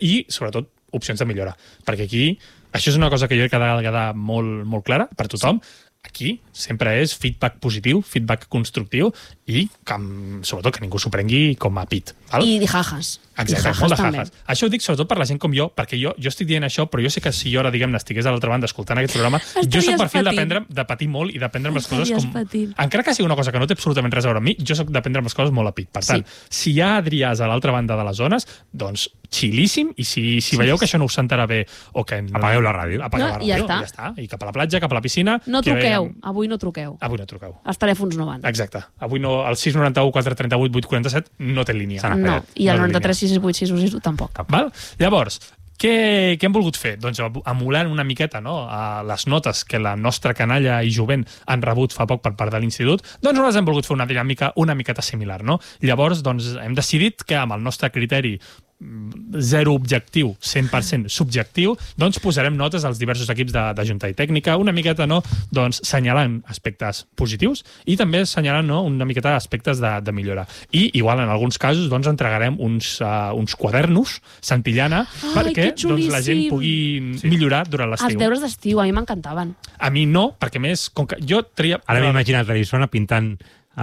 i, sobretot, opcions de millora. Perquè aquí, això és una cosa que jo crec que ha de quedar molt clara per tothom. Aquí sempre és feedback positiu, feedback constructiu i sobretot que ningú s'ho prengui com a pit. Val? I jajas. Exacte, molt de jajas. Això ho dic sobretot per la gent com jo, perquè jo estic dient això, però jo sé que si jo ara, diguem-ne, estigués a l'altra banda escoltant aquest programa, jo soc perfil de patir molt i d'aprendre les coses com... Encara que sigui una cosa que no té absolutament res a veure amb mi, jo soc d'aprendre les coses molt a pit. Per tant, si hi ha Adriàs a l'altra banda de les zones, doncs xilíssim, i si veieu que això no us sentarà bé o que... Apagueu la ràdio. I ja està. I cap a la platja, cap a la piscina... No truqueu, avui no truqueu. Avui no truqueu. Els telèfons no van. Exacte. Avui no, el 691 438 847 no té línia. No, i el 93 668 616 tampoc. Val? Llavors, què hem volgut fer? Doncs emulant una miqueta a les notes que la nostra canalla i jovent han rebut fa poc per part de l'institut, doncs nosaltres hem volgut fer una dinàmica una miqueta similar, no? Llavors, doncs, hem decidit que amb el nostre criteri zero objectiu, 100% subjectiu, doncs posarem notes als diversos equips de Junta i Tècnica, una miqueta, no?, doncs senyalant aspectes positius i també senyalant, no?, una miqueta aspectes de millora. I, igual, en alguns casos, doncs entregarem uns quadernos Santillana perquè doncs, la gent pugui millorar durant l'estiu. Els deures d'estiu, a mi m'encantaven. A mi no, perquè més, com que jo tria... Ara m'he imaginat l'Arizona pintant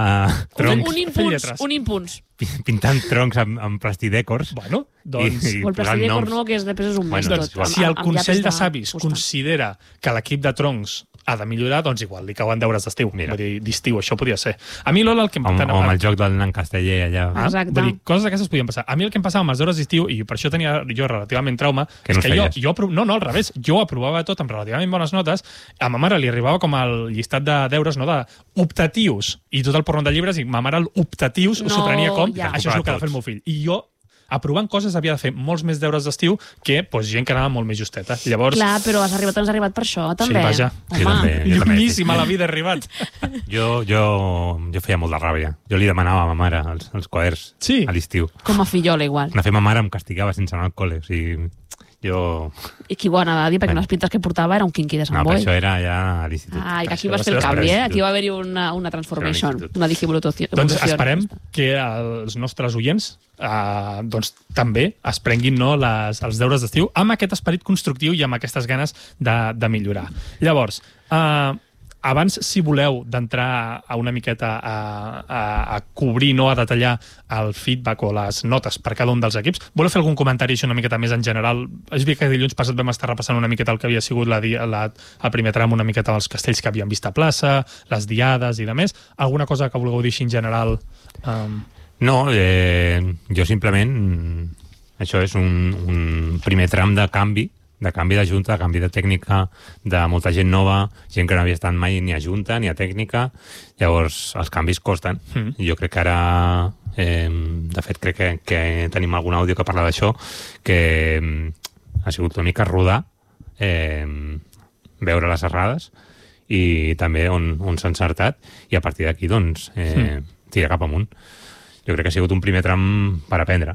troncs. Un impuls. Pintant troncs amb plastidècors. Bueno, doncs... O el plastidècor no, que després és un mes tot. Si el Consell de Savis considera que l'equip de troncs ha de millorar, doncs igual, li cauen deures d'estiu. Vull dir, d'estiu, això podria ser. A mi, Lola, el que em... O amb el joc del nan casteller allà. Exacte. Vull dir, coses d'aquestes podien passar. A mi el que em passava amb els deures d'estiu, i per això tenia jo relativament trauma, és que no, al revés, jo aprovava tot amb relativament bones notes, a ma mare li arribava com el llistat de deures, no?, d'optatius, i tot el porró de llibres, i ma mare l'optatius s'ho prenia com, això és el que ha de fer el meu fill. I jo, aprovant coses, havia de fer molts més deures d'estiu que gent que anava molt més justeta. Llavors... Clar, però has arribat per això, també. Sí, vaja. Llunyíssim a la vida he arribat. Jo feia molt de ràbia. Jo li demanava a ma mare els quaderns a l'estiu. Com a fillola, igual. De fet, ma mare em castigava sense anar al col·le. O sigui, I qui ho anava a dir, perquè les pintes que portava era un quinqui de Sant Boi. No, però això era ja a l'institut. I que aquí vas fer el canvi, Aquí va haver-hi una transformation, una digievolució. Doncs esperem que els nostres oients també es prenguin els deures d'estiu amb aquest esperit constructiu i amb aquestes ganes de millorar. Llavors, abans, si voleu, d'entrar a una miqueta a cobrir, no a detallar el feedback o les notes per cada un dels equips, voleu fer algun comentari això una miqueta més en general? És veritat que dilluns passat vam estar repassant una miqueta el que havia sigut el primer tram, una miqueta dels castells que havíem vist a plaça, les diades i demés. Alguna cosa que vulgueu dir així en general? No, jo simplement... Això és un primer tram de canvi de junta, de canvi de tècnica, de molta gent nova, gent que no havia estat mai ni a junta ni a tècnica. Llavors, els canvis costen. Jo crec que ara, de fet, crec que tenim algun àudio que parla d'això, que ha sigut una mica rodar, veure les errades i també on s'ha encertat, i a partir d'aquí, doncs, tirar cap amunt. Jo crec que ha sigut un primer tram per aprendre.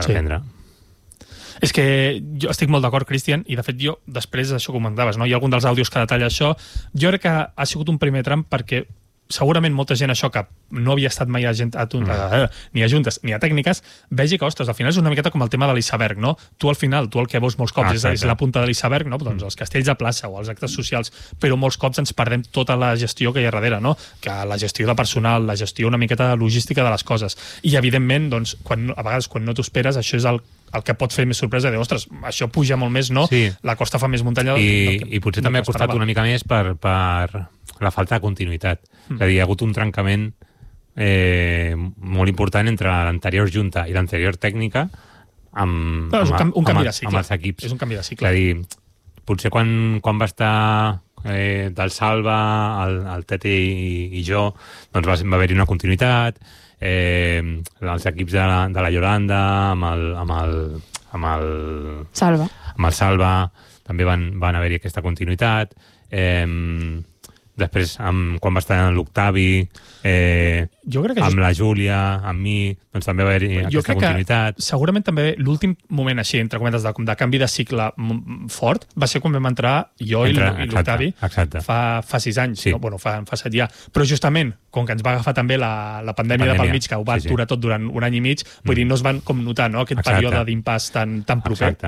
És que jo estic molt d'acord, Cristian, i de fet jo, després d'això comentaves, no? Hi ha algun dels àudios que detalla això. Jo crec que ha sigut un primer tram perquè segurament molta gent, això que no havia estat mai ni a juntes ni a tècniques, vegi que, ostres, al final és una miqueta com el tema de l'iceberg, no? Tu al final, tu el que veus molts cops és la punta de l'iceberg, no? Doncs els castells de plaça o els actes socials, però molts cops ens perdem tota la gestió que hi ha darrere, no? Que la gestió de personal, la gestió una miqueta logística de les coses. I, evidentment, doncs, a vegades, quan no t'ho esperes, això és el que pot fer més sorpresa de, ostres, això puja molt més, no? La costa fa més muntanya. I potser també ha costat una mica més per la falta de continuïtat. És a dir, hi ha hagut un trencament molt important entre l'anterior junta i l'anterior tècnica amb els equips. És un canvi de cicle. És a dir, potser quan va estar del Salva, el Tete i jo, doncs va haver-hi una continuïtat, els equips de la Yolanda amb el Salva també van haver-hi aquesta continuïtat. Després, quan va estar l'Octavi, amb la Júlia, amb mi, doncs també va haver-hi aquesta continuïtat. Que segurament també l'últim moment així, entre cometes, de canvi de cicle fort, va ser quan vam entrar jo i l'Octavi fa 6 anys, bueno, fa 7 ja. Però justament, com que ens va agafar també la pandèmia de pel mig, que ho va aturar tot durant un any i mig, vull dir, no es van com notar aquest període d'impàs tan proper.